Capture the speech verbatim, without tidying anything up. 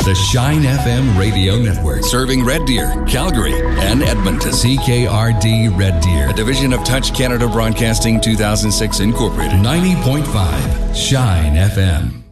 The Shine F M Radio Network, serving Red Deer, Calgary, and Edmonton. C K R D Red Deer, a division of Touch Canada Broadcasting two thousand six Incorporated. ninety point five Shine F M.